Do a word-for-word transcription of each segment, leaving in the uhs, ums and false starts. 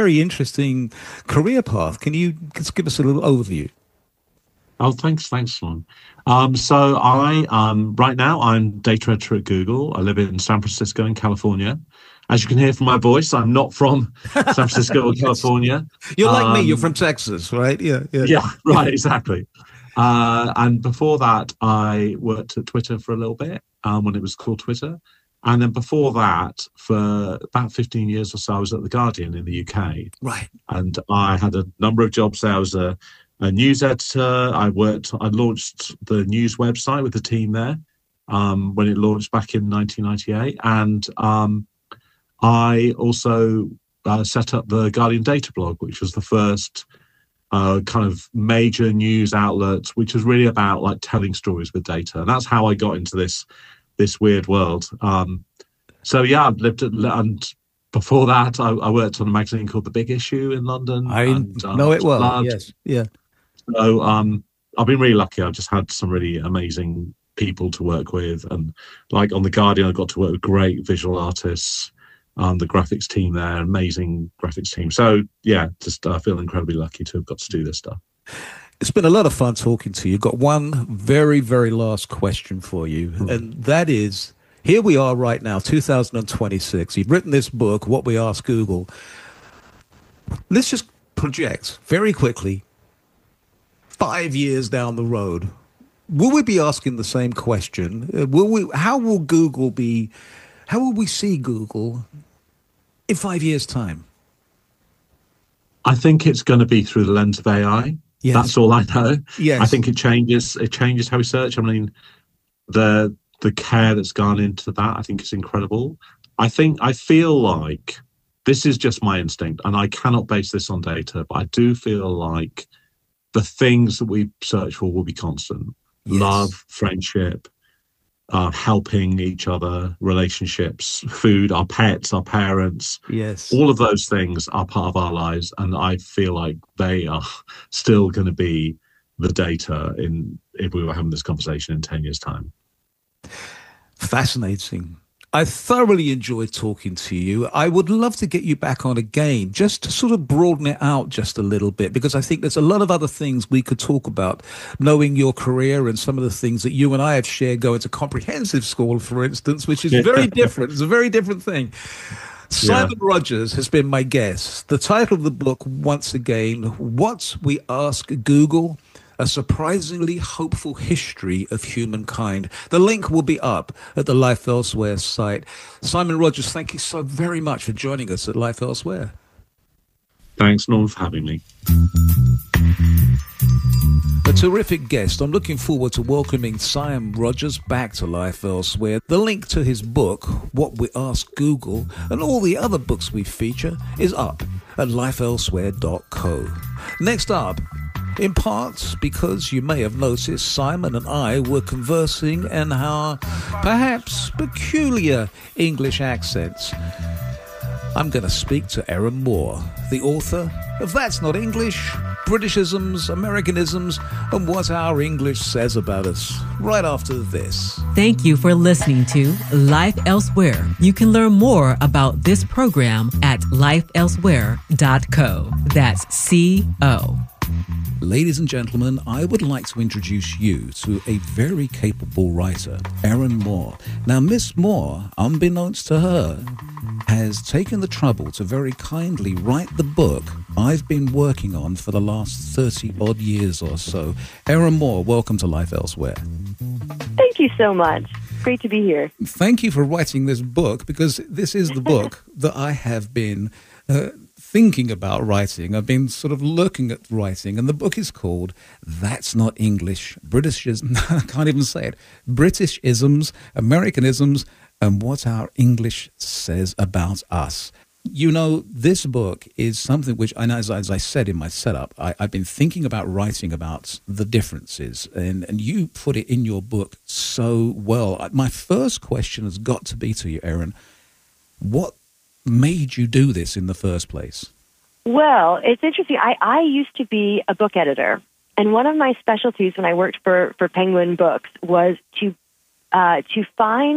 very interesting career path. Can you just give us a little overview? Oh, thanks, thanks, Lon. Um, so I, um, right now, I'm data editor at Google. I live in San Francisco in California. As you can hear from my voice, I'm not from San Francisco or Yes. California. You're like me. You're Um, from Texas, right? Yeah, yeah. yeah, right, exactly. Uh, and before that, I worked at Twitter for a little bit um, when it was called Twitter. And then before that, for about fifteen years or so, I was at The Guardian in the U K. Right. And I had a number of jobs there. I was a, a news editor. I worked, I launched the news website with the team there um, when it launched back in nineteen ninety-eight. And um, I also uh, set up the Guardian Data Blog, which was the first uh, kind of major news outlet, which was really about like telling stories with data. And that's how I got into this this weird world. Um, so yeah, I've lived at, and before that, I, I worked on a magazine called The Big Issue in London. I and, uh, know it well. loved. Yes. Yeah. So um, I've been really lucky. I've just had some really amazing people to work with. And like on The Guardian, I got to work with great visual artists, um, the graphics team there, amazing graphics team. So yeah, just I uh, feel incredibly lucky to have got to do this stuff. It's been a lot of fun talking to you. Got one very, very last question for you, mm. and that is, here we are right now, two thousand twenty-six. You've written this book, What We Ask Google. Let's just project very quickly, five years down the road. Will we be asking the same question? Uh, will we? How will Google be? How will we see Google in five years' time? I think it's going to be through the lens of A I. Yes. That's all I know. Yes. I think it changes. It changes how we search. I mean, the the care that's gone into that, I think, is incredible. I think I feel like this is just my instinct, and I cannot base this on data, but I do feel like the things that we search for will be constant: yes. love, friendship, uh, helping each other, relationships, food, our pets, our parents. Yes. All of those things are part of our lives. And I feel like they are still going to be the data in if we were having this conversation in ten years' time. Fascinating. I thoroughly enjoyed talking to you. I would love to get you back on again, just to sort of broaden it out just a little bit, because I think there's a lot of other things we could talk about, knowing your career and some of the things that you and I have shared going to comprehensive school, for instance, which is very different. It's a very different thing. Simon yeah. Rogers has been my guest. The title of the book, once again, What We Ask Google, A Surprisingly Hopeful History of Humankind. The link will be up at the Life Elsewhere site. Simon Rogers, thank you so very much for joining us at Life Elsewhere. Thanks, Norm, for having me. A terrific guest. I'm looking forward to welcoming Simon Rogers back to Life Elsewhere. The link to his book, What We Ask Google, and all the other books we feature is up at life elsewhere dot co. Next up, in part because you may have noticed Simon and I were conversing in our perhaps peculiar English accents. I'm going to speak to Erin Moore, the author of That's Not English, Britishisms, Americanisms, and What Our English Says About Us, right after this. Thank you for listening to Life Elsewhere. You can learn more about this program at life elsewhere dot co. That's C O. Ladies and gentlemen, I would like to introduce you to a very capable writer, Erin Moore. Now, Miss Moore, unbeknownst to her, has taken the trouble to very kindly write the book I've been working on for the last thirty-odd years or so. Erin Moore, welcome to Life Elsewhere. Thank you so much. Great to be here. Thank you for writing this book, because this is the book that I have been uh, thinking about writing. I've been sort of looking at writing, and the book is called That's Not English, Britishisms, I can't even say it, Britishisms, Americanisms, and What Our English Says About Us. You know, this book is something which, and as, as I said in my setup, I, I've been thinking about writing about the differences, and, and you put it in your book so well. My first question has got to be to you, Erin, what made you do this in the first place? Well, it's interesting. I, I used to be a book editor, and one of my specialties when I worked for, for Penguin Books was to uh, to find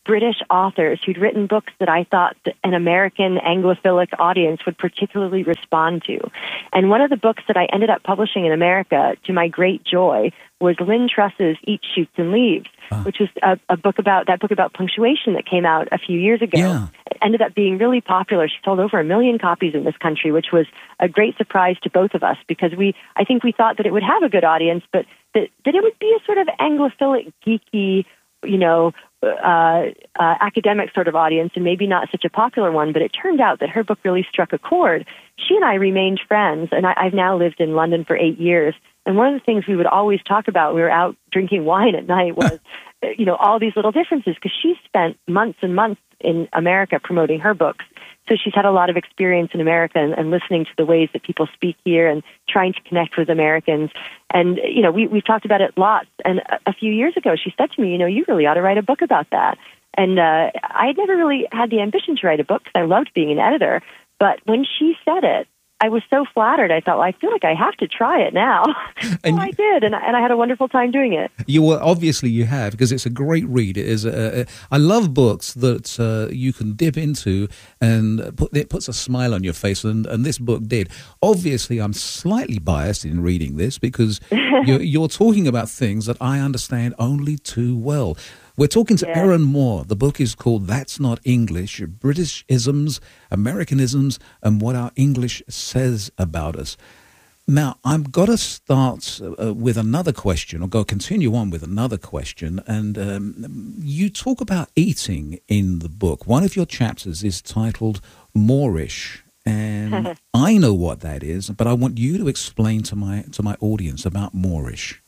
British authors who'd written books that I thought that an American Anglophilic audience would particularly respond to. And one of the books that I ended up publishing in America, to my great joy, was Lynn Truss's Eat, Shoots, and Leaves, uh. which was a, a book about that book about punctuation that came out a few years ago. Yeah. It ended up being really popular. She sold over a million copies in this country, which was a great surprise to both of us because we, I think we thought that it would have a good audience, but that, that it would be a sort of Anglophilic, geeky, you know, uh, uh, academic sort of audience and maybe not such a popular one, but it turned out that her book really struck a chord. She and I remained friends, and I, I've now lived in London for eight years. And one of the things we would always talk about, we were out drinking wine at night, was, you know, all these little differences, because she spent months and months in America promoting her books. So she's had a lot of experience in America and, and listening to the ways that people speak here and trying to connect with Americans. And, you know, we, we've talked about it lots. And a, a few years ago, she said to me, you know, you really ought to write a book about that. And uh, I had never really had the ambition to write a book because I loved being an editor. But when she said it, I was so flattered. I thought, well, I feel like I have to try it now. And well, I did, and, and I had a wonderful time doing it. You well, obviously you have, because it's a great read. It is. A, a, I love books that uh, you can dip into, and put, it puts a smile on your face, and, and this book did. Obviously, I'm slightly biased in reading this because you're, you're talking about things that I understand only too well. We're talking to yeah. Erin Moore. The book is called That's Not English, British Isms, Americanisms, and What Our English Says About Us. Now, I've got to start uh, with another question, or go continue on with another question. And um, you talk about eating in the book. One of your chapters is titled Moorish. And I know what that is, but I want you to explain to my to my audience about Moorish.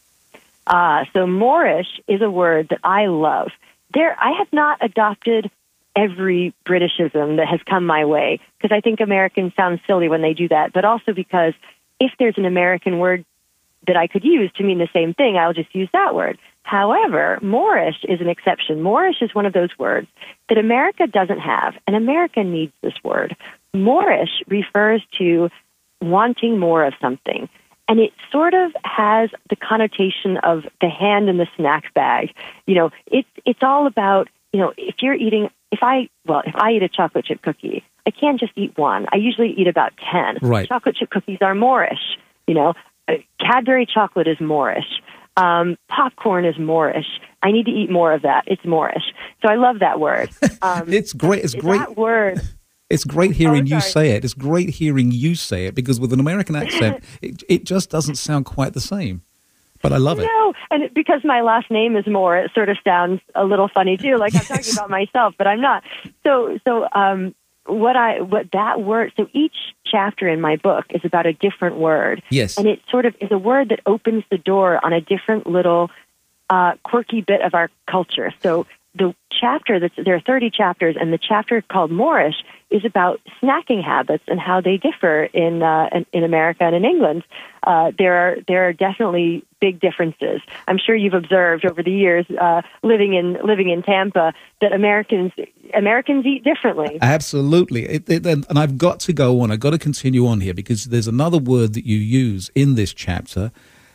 Uh, so Moorish is a word that I love. There, I have not adopted every Britishism that has come my way, because I think Americans sound silly when they do that, but also because if there's an American word that I could use to mean the same thing, I'll just use that word. However, Moorish is an exception. Moorish is one of those words that America doesn't have, and America needs this word. Moorish refers to wanting more of something. And it sort of has the connotation of the hand in the snack bag. You know, it's it's all about, you know, if you're eating, if I, well, if I eat a chocolate chip cookie, I can't just eat one. I usually eat about ten. Right. Chocolate chip cookies are Moorish. You know, Cadbury chocolate is Moorish. Um, popcorn is Moorish. I need to eat more of that. It's Moorish. So I love that word. Um, it's great. It's great. That word. It's great hearing oh, you say it. It's great hearing you say it, because with an American accent, it, it just doesn't sound quite the same. But I love it. No, and it, because my last name is Moore, it sort of sounds a little funny too. Like yes. I'm talking about myself, but I'm not. So, so um, what I what that word. So each chapter in my book is about a different word. Yes, and it sort of is a word that opens the door on a different little uh, quirky bit of our culture. So the chapter that's there are thirty chapters, and the chapter called Moorish is about snacking habits and how they differ in uh, in, in America and in England. Uh, there are there are definitely big differences. I'm sure you've observed over the years uh, living in living in Tampa that Americans Americans eat differently. Absolutely, it, it, and I've got to go on. I've got to continue on here because there's another word that you use in this chapter: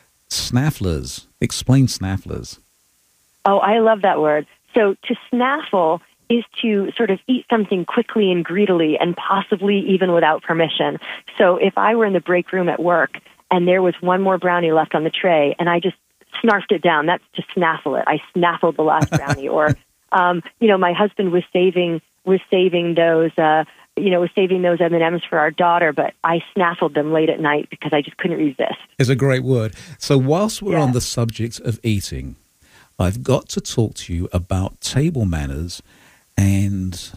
snafflers. Explain snafflers. Oh, I love that word. So to snaffle is to sort of eat something quickly and greedily and possibly even without permission. So if I were in the break room at work and there was one more brownie left on the tray and I just snarfed it down, that's to snaffle it. I snaffled the last brownie. Or, um, you know, my husband was saving was saving those, uh, you know, was saving those M and M's for our daughter, but I snaffled them late at night because I just couldn't resist. It's a great word. So whilst we're yeah. on the subject of eating, I've got to talk to you about table manners. And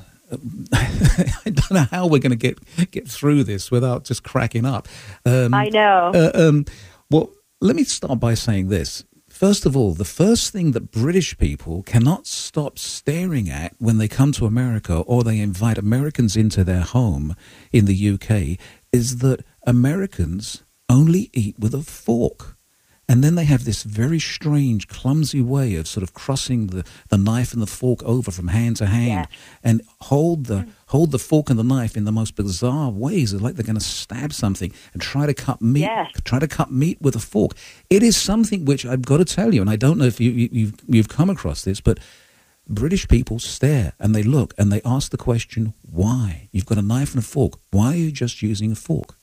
I don't know how we're going to get get through this without just cracking up. Um, I know. Uh, um, well, let me start by saying this. First of all, the first thing that British people cannot stop staring at when they come to America or they invite Americans into their home in the U K is that Americans only eat with a fork. And then they have this very strange, clumsy way of sort of crossing the, the knife and the fork over from hand to hand, yes. and hold the hold the fork and the knife in the most bizarre ways. It's like they're going to stab something and try to cut meat, yes. try to cut meat with a fork. It is something which I've got to tell you, and I don't know if you, you, you've you've come across this, but British people stare and they look and they ask the question, why? You've got a knife and a fork. Why are you just using a fork?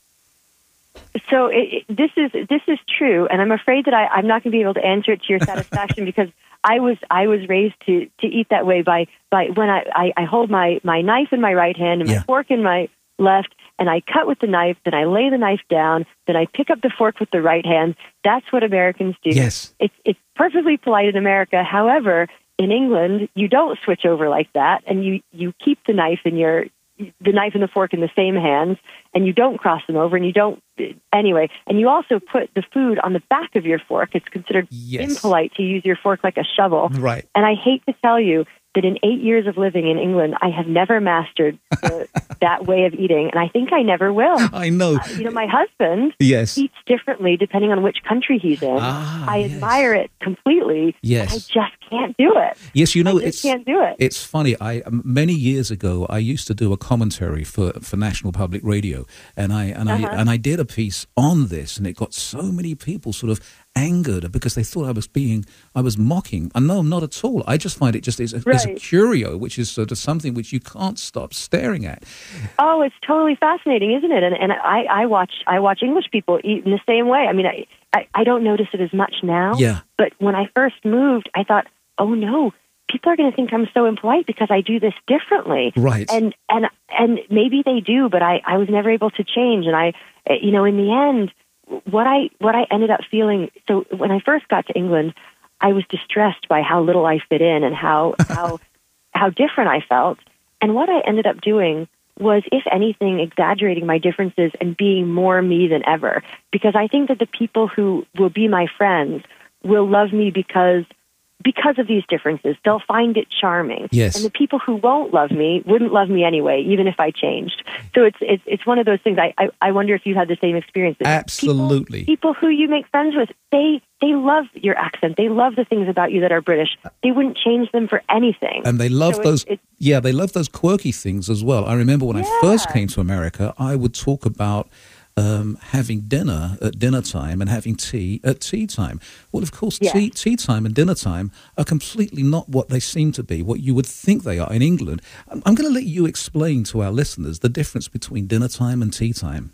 So it, it, this is this is true, and I'm afraid that I, I'm not going to be able to answer it to your satisfaction because I was I was raised to, to eat that way by, by when I, I, I hold my, my knife in my right hand and my Yeah. fork in my left, and I cut with the knife, then I lay the knife down, then I pick up the fork with the right hand. That's what Americans do. Yes. It's it's perfectly polite in America. However, in England, you don't switch over like that, and you, you keep the knife in your the knife and the fork in the same hands, and you don't cross them over, and you don't anyway. And you also put the food on the back of your fork. It's considered Yes. impolite to use your fork like a shovel. Right. And I hate to tell you that in eight years of living in England, I have never mastered the, that way of eating, and I think I never will. I know. Uh, you know, my husband Yes. eats differently depending on which country he's in. Ah, I yes. admire it completely. Yes. I just can't do it. Yes, you know, I just it's can't do it. It's funny. I um, many years ago, I used to do a commentary for, for National Public Radio, and I and Uh-huh. I and I did a piece on this, and it got so many people sort of angered because they thought I was being, I was mocking. And no, not at all. I just find it just is a, is a Right. curio, which is sort of something which you can't stop staring at. Oh, it's totally fascinating, isn't it? And and I, I watch I watch English people eat in the same way. I mean, I, I, I don't notice it as much now. Yeah. But when I first moved, I thought, oh no, people are going to think I'm so impolite because I do this differently. Right. And and and maybe they do, but I, I was never able to change. And I, you know, in the end, what I what I ended up feeling. So when I first got to England, I was distressed by how little I fit in and how how how different I felt. And what I ended up doing was, if anything, exaggerating my differences and being more me than ever. Because I think that the people who will be my friends will love me because because of these differences. They'll find it charming. Yes. And the people who won't love me wouldn't love me anyway, even if I changed. So it's it's it's one of those things. I I, I wonder if you had the same experiences. Absolutely. People, people who you make friends with, they they love your accent. They love the things about you that are British. They wouldn't change them for anything. And they love So it- those, it- yeah, they love those quirky things as well. I remember when I first Yeah. came to America, I would talk about um, having dinner at dinner time and having tea at tea time. Well, of course, Yes. tea, tea time and dinner time are completely not what they seem to be, what you would think they are in England. I'm, I'm going to let you explain to our listeners the difference between dinner time and tea time.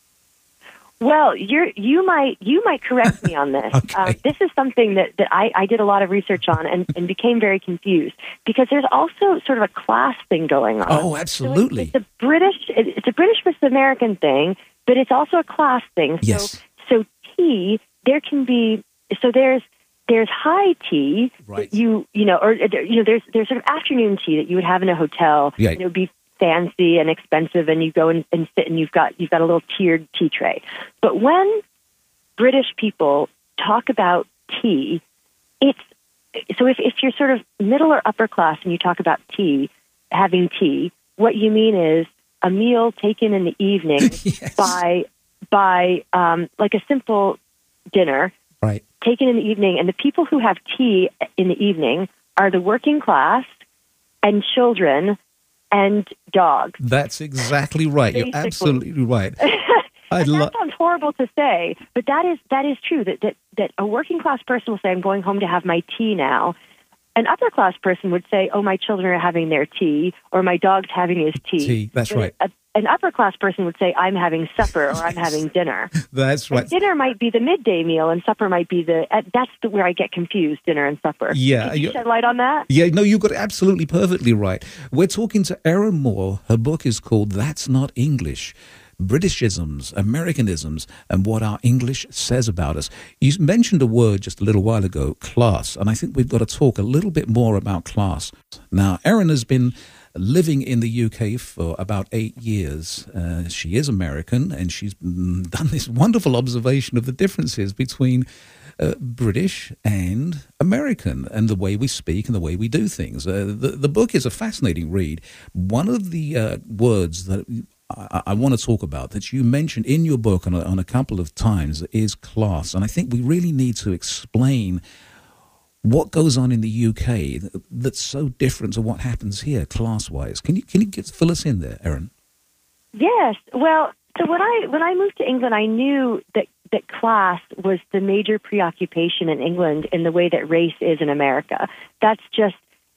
Well, you're you might you might correct me on this. Okay. uh, this is something that, that I, I did a lot of research on and, and became very confused because there's also sort of a class thing going on. Oh, So absolutely. it's, it's a British it's a British versus American thing, but it's also a class thing. So Yes. so tea, there can be so there's there's high tea Right. that you you know or you know there's there's sort of afternoon tea that you would have in a hotel. Yeah. And it would be fancy and expensive, and you go and, and sit and you've got you've got a little tiered tea tray. But when British people talk about tea, it's so if, if you're sort of middle or upper class and you talk about tea, having tea, what you mean is a meal taken in the evening Yes. by by um, like a simple dinner Right. taken in the evening, and the people who have tea in the evening are the working class and children and dogs. That's exactly right. You're Basically. absolutely right. I'd And lo- that sounds horrible to say, but that is that is true. That, that that a working class person will say, "I'm going home to have my tea now." An upper class person would say, "Oh, my children are having their tea," or "My dog's having his tea." Tea, that's But right. A, an upper class person would say, "I'm having supper," or "I'm having dinner." That's right. And dinner might be the midday meal, and supper might be the. Uh, that's the, where I get confused: dinner and supper. Yeah, Can you you- shed light on that? Yeah, no, you got it absolutely perfectly right. We're talking to Erin Moore. Her book is called That's Not English. Britishisms, Americanisms, and what our English says about us. You mentioned a word just a little while ago, class, and I think we've got to talk a little bit more about class. Now, Erin has been living in the U K for about eight years. Uh, she is American, and she's mm, done this wonderful observation of the differences between uh, British and American, and the way we speak and the way we do things. Uh, the, the book is a fascinating read. One of the uh, words that I, I want to talk about that you mentioned in your book on a, on a couple of times is class, and I think we really need to explain what goes on in the U K that's so different to what happens here, class-wise. Can you can you get, fill us in there, Erin? Yes. Well, so when I when I moved to England, I knew that that class was the major preoccupation in England in the way that race is in America. That's just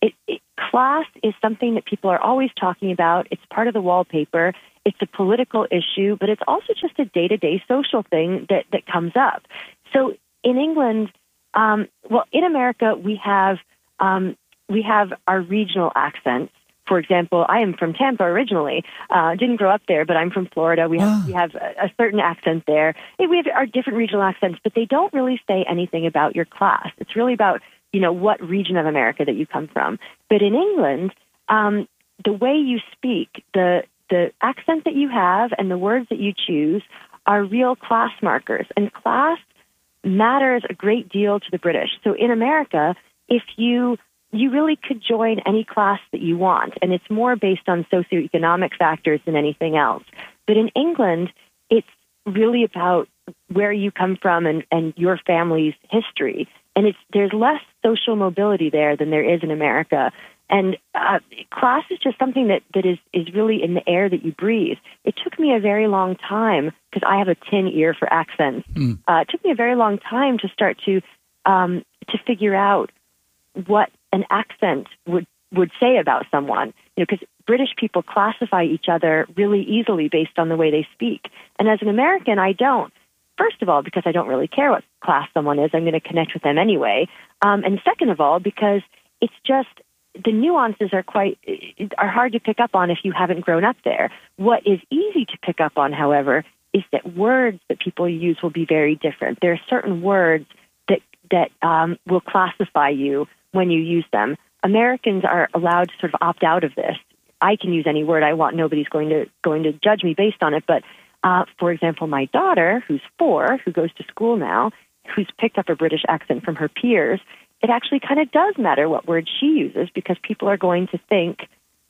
it, it, class is something that people are always talking about. It's part of the wallpaper. It's a political issue, but it's also just a day-to-day social thing that, that comes up. So in England, um, well, in America, we have um, we have our regional accents. For example, I am from Tampa originally. Uh, didn't grow up there, but I'm from Florida. We have Ah. we have a, a certain accent there. And we have our different regional accents, but they don't really say anything about your class. It's really about, you know, what region of America that you come from. But in England, um, the way you speak, the the accent that you have and the words that you choose are real class markers. And class matters a great deal to the British. So in America, if you you really could join any class that you want, and it's more based on socioeconomic factors than anything else. But in England, it's really about where you come from and, and your family's history. And it's there's less social mobility there than there is in America. And uh, class is just something that, that is, is really in the air that you breathe. It took me a very long time, because I have a tin ear for accents, mm. uh, it took me a very long time to start to um, to figure out what an accent would, would say about someone. You know, because British people classify each other really easily based on the way they speak. And as an American, I don't. First of all, because I don't really care what class someone is. I'm going to connect with them anyway. Um, and second of all, because it's just, the nuances are quite, are hard to pick up on if you haven't grown up there. What is easy to pick up on, however, is that words that people use will be very different. There are certain words that, that um, will classify you when you use them. Americans are allowed to sort of opt out of this. I can use any word I want. Nobody's going to going to judge me based on it. But, uh, for example, my daughter, who's four, who goes to school now, who's picked up a British accent from her peers, it actually kind of does matter what word she uses, because people are going to think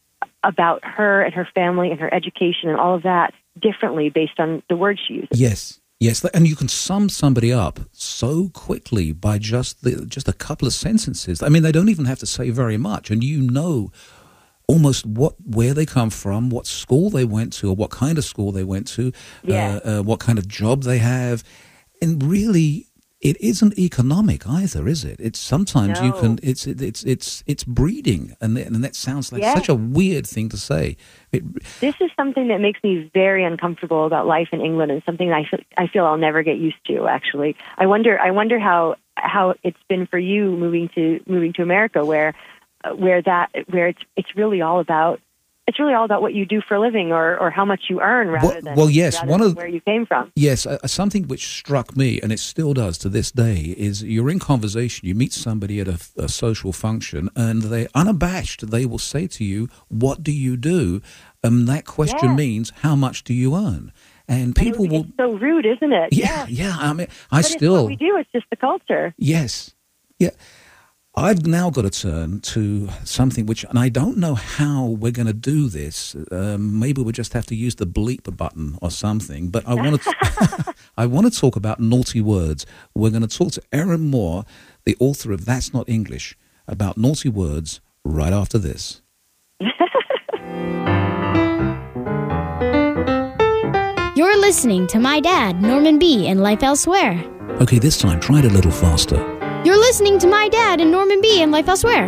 about her and her family and her education and all of that differently based on the word she uses. Yes. Yes, and you can sum somebody up so quickly by just the, just a couple of sentences. I mean, they don't even have to say very much, and you know almost what where they come from, what school they went to, or what kind of school they went to, yeah. uh, uh, what kind of job they have, and really, it isn't economic either, is it? It's sometimes no. you can. It's it's it's it's breeding, and and that sounds like yeah. such a weird thing to say. It, this is something that makes me very uncomfortable about life in England, and something I feel, I feel I'll never get used to. Actually, I wonder I wonder how how it's been for you moving to moving to America, where uh, where that where it's it's really all about. It's really all about what you do for a living, or, or how much you earn, rather well, than, well, yes, rather one than of, where you came from. Yes, uh, something which struck me, and it still does to this day, is you're in conversation, you meet somebody at a, a social function, and they're unabashed. They will say to you, "What do you do?" And that question yeah. means, "How much do you earn?" And people and it, will. It's so rude, isn't it? Yeah, yeah. yeah. I mean, I but still. It's what we do. It's just the culture. Yes, yeah. I've now got to turn to something which, and I don't know how we're going to do this. Um, maybe we'll just have to use the bleep button or something. But I want to, I want to talk about naughty words. We're going to talk to Erin Moore, the author of That's Not English, about naughty words right after this. You're listening to My Dad, Norman B. in Life Elsewhere. Okay, this time try it a little faster. You're listening to My Dad and Norman B. in Life Elsewhere.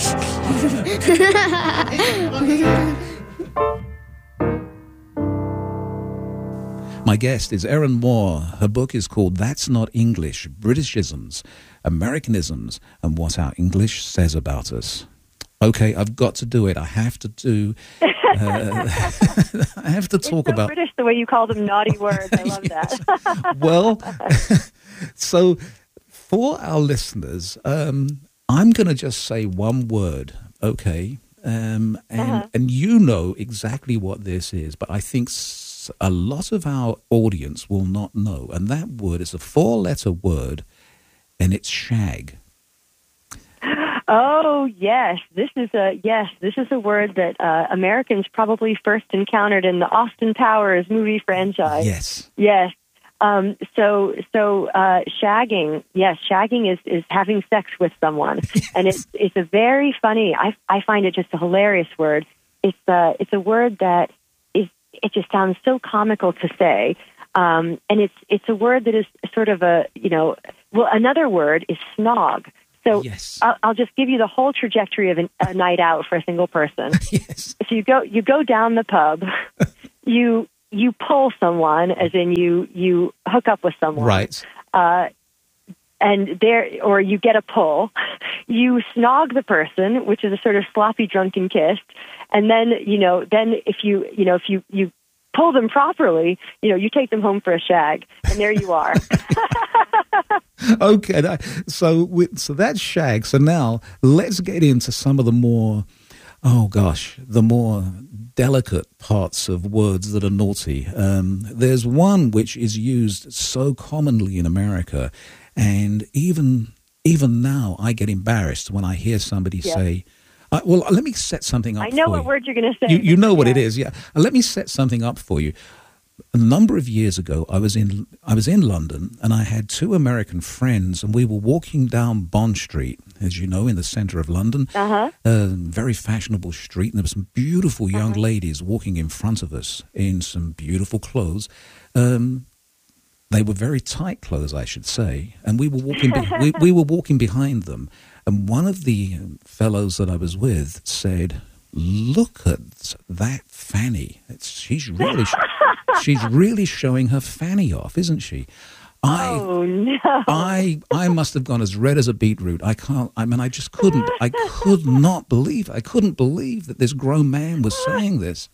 My guest is Erin Moore. Her book is called That's Not English, Britishisms, Americanisms, and What Our English Says About Us. Okay, I've got to do it. I have to do... Uh, I have to talk it's so about... British the way you call them naughty words. I love yes. that. Well, so... For our listeners, um, I'm going to just say one word, okay? Um, and uh-huh. and you know exactly what this is, but I think s- a lot of our audience will not know. And that word is a four-letter word, and it's shag. Oh, yes. This is a yes. This is a word that uh, Americans probably first encountered in the Austin Powers movie franchise. Yes. Yes. Um, so, so uh, shagging, yes, shagging is, is having sex with someone, Yes. and it's it's a very funny. I I find it just a hilarious word. It's a it's a word that is it just sounds so comical to say, um, and it's it's a word that is sort of a you know well another word is snog. So Yes. I'll, I'll just give you the whole trajectory of an, a night out for a single person. Yes. So you go you go down the pub, you you pull someone, as in you you hook up with someone, Right. Uh, and there, or you get a pull, you snog the person, which is a sort of sloppy drunken kiss, and then you know, then if you you know if you you pull them properly, you know, you take them home for a shag, and there you are. Okay. that- So, we, so that's shag. So now let's get into some of the more, oh gosh, the more delicate parts of words that are naughty. Um, there's one which is used so commonly in America, and even even now I get embarrassed when I hear somebody Yes. say, uh, well, let me set something up I know for what you. word you're going to say. You, you know what it Yeah. is, yeah. Uh, Let me set something up for you. A number of years ago, I was in I was in London, and I had two American friends, and we were walking down Bond Street, as you know, in the centre of London. Uh-huh. A very fashionable street, and there were some beautiful young ladies walking in front of us in some beautiful clothes. Um, they were very tight clothes, I should say, and we were walking. Be- we, we were walking behind them, and one of the fellows that I was with said, "Look at that fanny! It's, she's really, she's really showing her fanny off, isn't she?" I, Oh no! I, I must have gone as red as a beetroot. I can't. I mean, I just couldn't. I could not believe. I couldn't believe that this grown man was saying this.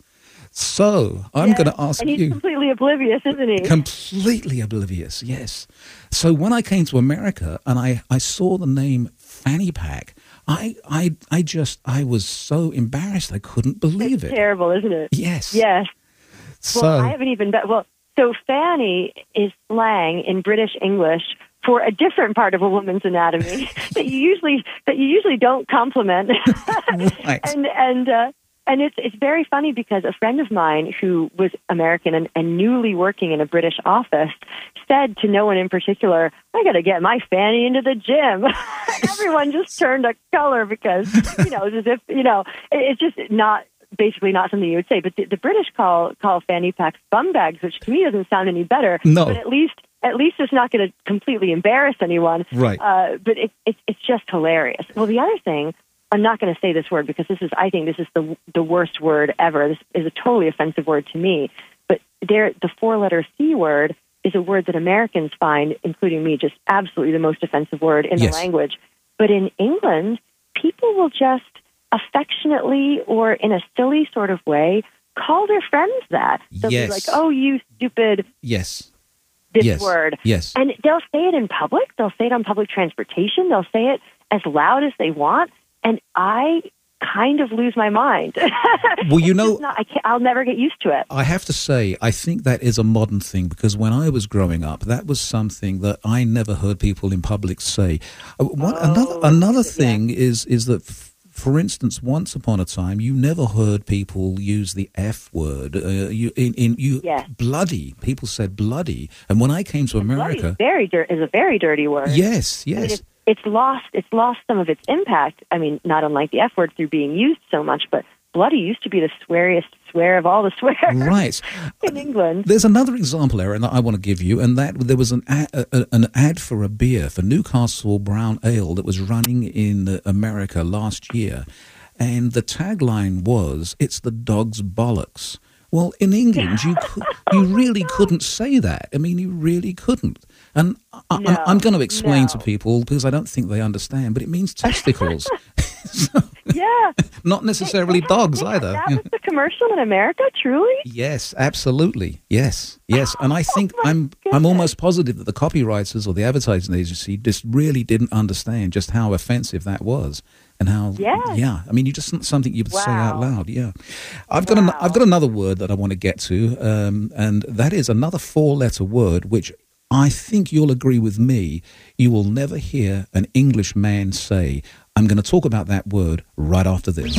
So I'm Yeah. going to ask and he's you. completely oblivious, isn't he? Completely oblivious, yes. So when I came to America and I, I saw the name Fanny Pack, I, I, I just, I was so embarrassed. I couldn't believe It's it. terrible, isn't it? Yes. Yes. So, Well, I haven't even. But, well, so fanny is slang in British English for a different part of a woman's anatomy that you usually that you usually don't compliment. Right. And and uh, and it's it's very funny because a friend of mine who was American and, and newly working in a British office said to no one in particular, "I got to get my fanny into the gym." Everyone just turned a color because you know, it's as if you know, it, it's just not. Basically not something you would say, but the, the British call call fanny packs bum bags, which to me doesn't sound any better. No. But at least at least it's not going to completely embarrass anyone. Right. Uh, but it, it, it's just hilarious. Well, the other thing, I'm not going to say this word because this is, I think this is the the worst word ever. This is a totally offensive word to me. But there, the four-letter C word is a word that Americans find, including me, just absolutely the most offensive word in Yes. the language. But in England, people will just affectionately or in a silly sort of way call their friends that. They'll Yes. be like, "Oh, you stupid yes. this yes. word." Yes. And they'll say it in public. They'll say it on public transportation. They'll say it as loud as they want. And I kind of lose my mind. Well, you It's know, just not, I can't, I'll never get used to it. I have to say, I think that is a modern thing because when I was growing up, that was something that I never heard people in public say. Uh, One, Oh, another another yeah. thing is is that, f- for instance, once upon a time, you never heard people use the F word. Uh, you in, in you Yes. bloody. People said bloody, and when I came to Bloody America, is very dir- is a very dirty word. yes, I mean, yes. it's, it's lost. It's lost some of its impact. I mean, not unlike the F word through being used so much, but bloody used to be the sweariest swear of all the swears Right. in England. There's another example, Erin, that I want to give you, and that there was an ad, a, an ad for a beer, for Newcastle Brown Ale, that was running in America last year, and the tagline was, "It's the dog's bollocks." Well, in England, you cou- you really couldn't say that. I mean, you really couldn't. And I, No, I'm, I'm going to explain to no. people because I don't think they understand, but it means testicles. So, Yeah. not necessarily dogs either. That was the commercial in America, truly? Yes, absolutely. Yes, yes. And I think Oh, my I'm I'm goodness. almost positive that the copywriters or the advertising agency just really didn't understand just how offensive that was and how Yeah. yeah. I mean, you just something you would say out Wow. loud. Yeah, I've got an, Wow. I've got another word that I want to get to, um, and that is another four-letter word which I think you'll agree with me. You will never hear an English man say. I'm going to talk about that word right after this.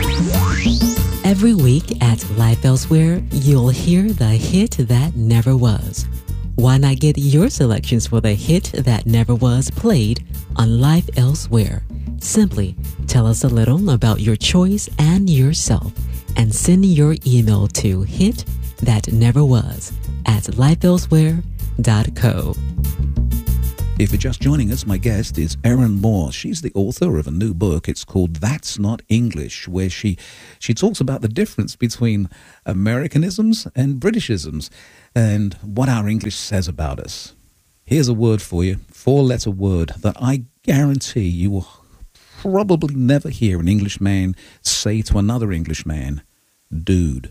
Every week at Life Elsewhere, you'll hear the hit that never was. Why not get your selections for the hit that never was played on Life Elsewhere? Simply tell us a little about your choice and yourself and send your email to hit that never was at life elsewhere dot co. If you're just joining us, my guest is Erin Moore. She's the author of a new book. It's called That's Not English, where she she talks about the difference between Americanisms and Britishisms and what our English says about us. Here's a word for you, four-letter word that I guarantee you will probably never hear an Englishman say to another Englishman. Dude.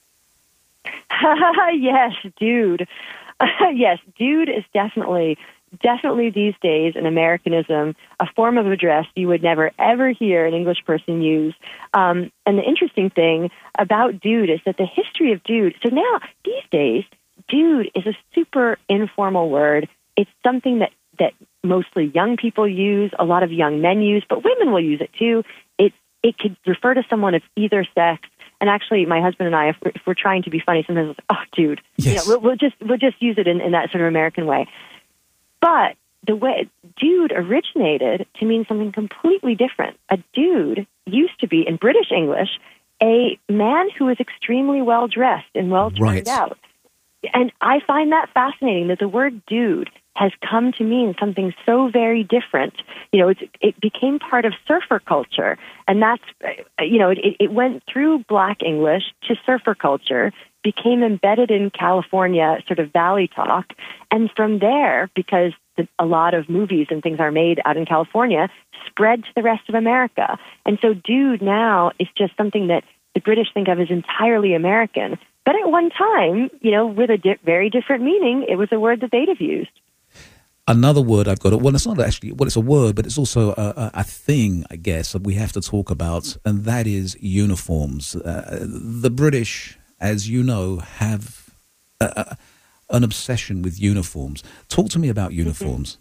Yes, dude. Yes, dude is definitely... Definitely these days an Americanism, a form of address you would never, ever hear an English person use. Um, and the interesting thing about dude is that the history of dude, so now, these days, dude is a super informal word. It's something that, that mostly young people use, a lot of young men use, but women will use it too. It, it could refer to someone of either sex. And actually, my husband and I, if we're, if we're trying to be funny, sometimes it's, oh, dude. Yes. You know, we'll, we'll, just, we'll just use it in, in that sort of American way. But the way dude originated to mean something completely different. A dude used to be, in British English, a man who was extremely well-dressed and well-turned Right. out. And I find that fascinating, that the word dude has come to mean something so very different. You know, it's, it became part of surfer culture. And that's, you know, it, it went through Black English to surfer culture, became embedded in California, sort of valley talk. And from there, because the, a lot of movies and things are made out in California, spread to the rest of America. And so dude now is just something that the British think of as entirely American. But at one time, you know, with a di- very different meaning, it was a word that they'd have used. Another word I've got, well, it's not actually, well, it's a word, but it's also a, a, a thing, I guess, that we have to talk about, and that is uniforms. Uh, the British, as you know, have a, a, an obsession with uniforms. Talk to me about uniforms.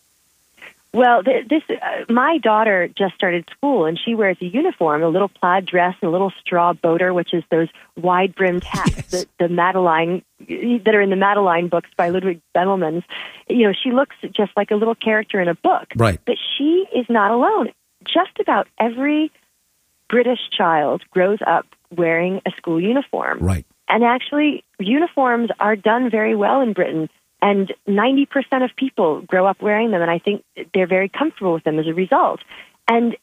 Well, th- this uh, my daughter just started school, and she wears a uniform, a little plaid dress and a little straw boater, which is those wide-brimmed hats Yes. that the Madeline that are in the Madeline books by Ludwig Bemelmans. You know, she looks just like a little character in a book. Right. But she is not alone. Just about every British child grows up wearing a school uniform. Right. And actually, uniforms are done very well in Britain. And ninety percent of people grow up wearing them, and I think they're very comfortable with them as a result. And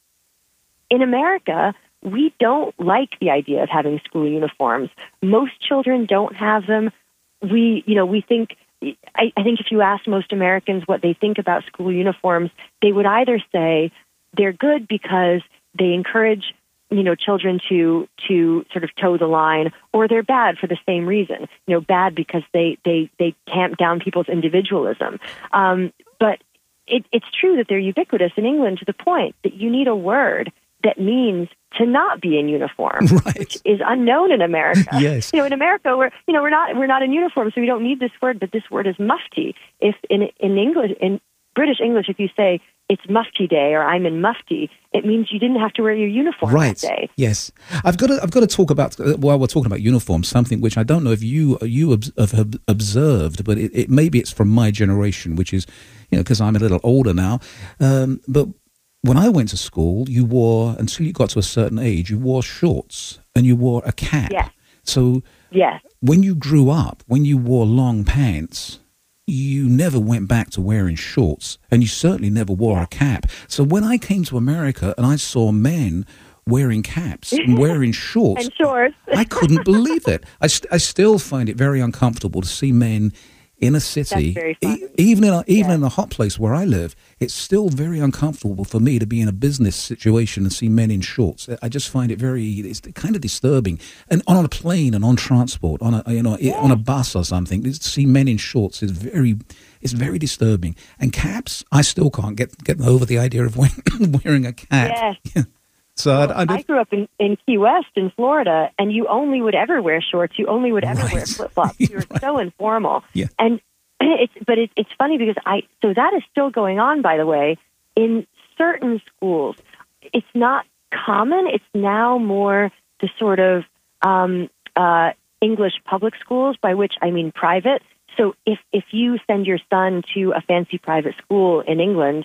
in America, we don't like the idea of having school uniforms. Most children don't have them. We, you know, we think, I, I think if you ask most Americans what they think about school uniforms, they would either say they're good because they encourage you know, children to to sort of toe the line, or they're bad for the same reason. You know, bad because they they, they tamp down people's individualism. Um, but it, it's true that they're ubiquitous in England to the point that you need a word that means to not be in uniform, Right. which is unknown in America. Yes. You know, in America, we're you know we're not we're not in uniform, so we don't need this word. But this word is mufti. If in in English in British English, if you say it's mufti day or I'm in mufti, it means you didn't have to wear your uniform Right. that day. Yes. I've got to. I've got to talk about uh, while we're talking about uniforms, something which I don't know if you you ob- have observed, but it, it maybe it's from my generation, which is, you know, because I'm a little older now. Um, but when I went to school, you wore, until you got to a certain age, you wore shorts and you wore a cap. Yes. So Yes. when you grew up, when you wore long pants, you never went back to wearing shorts, and you certainly never wore a cap. So when I came to America and I saw men wearing caps and wearing shorts, And shorts. I couldn't believe it. I, st- I still find it very uncomfortable to see men in a city, That's very funny. e- even in a, even Yeah. in a hot place where I live. It's still very uncomfortable for me to be in a business situation and see men in shorts. I just find it very, it's kind of disturbing. And on a plane and on transport, on a you know Yeah. on a bus or something, to see men in shorts is very, it's very disturbing. And caps, I still can't get get over the idea of wearing, wearing a cap. Yes. So Well, I, I, I grew up in, in Key West in Florida, and you only would ever wear shorts. You only would ever Right. wear flip-flops. You were Right. so informal. Yeah. And it's but it, it's funny because I so that is still going on, by the way, in certain schools. It's not common. It's now more the sort of um, uh, English public schools, by which I mean private. So if if you send your son to a fancy private school in England,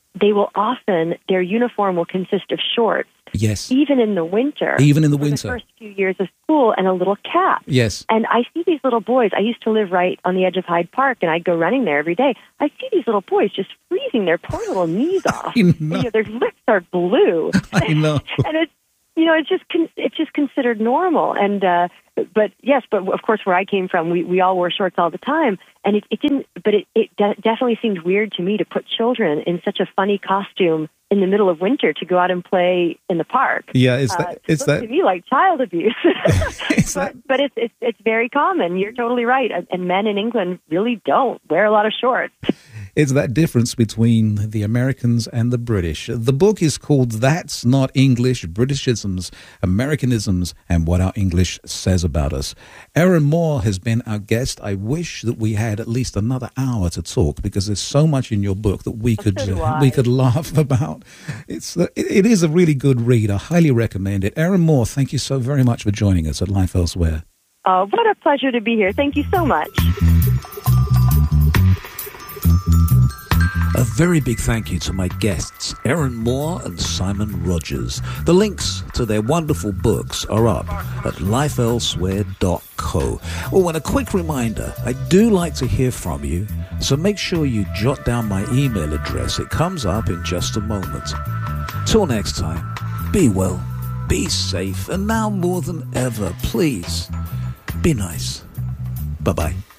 they will often, their uniform will consist of shorts. Yes. Even in the winter. Even in the for winter. The first few years of school, and a little cap. Yes. And I see these little boys. I used to live right on the edge of Hyde Park, and I'd go running there every day. I see these little boys just freezing their poor little knees off. I know. And, you know, their lips are blue. I know. And it's, you know, it's just con- it's just considered normal. And uh, but yes, but of course, where I came from, we, we all wore shorts all the time, and it, it didn't. But it, it de- definitely seemed weird to me to put children in such a funny costume in the middle of winter to go out and play in the park. Yeah, it's that. Uh, it it's looks that. to me like child abuse. It's but, that. but it's, it's it's very common. You're totally right. And men in England really don't wear a lot of shorts. It's that difference between the Americans and the British. The book is called That's Not English, Britishisms, Americanisms, and What Our English Says About Us. Erin Moore has been our guest. I wish that we had at least another hour to talk, because there's so much in your book that we could So do uh, I. we could laugh about. It's uh, it, it is a really good read. I highly recommend it. Erin Moore, thank you so very much for joining us at Life Elsewhere. Oh, what a pleasure to be here. Thank you so much. A very big thank you to my guests, Erin Moore and Simon Rogers. The links to their wonderful books are up at life elsewhere dot co. Oh, and a quick reminder, I do like to hear from you, so make sure you jot down my email address. It comes up in just a moment. Till next time, be well, be safe, and now more than ever, please, be nice. Bye-bye.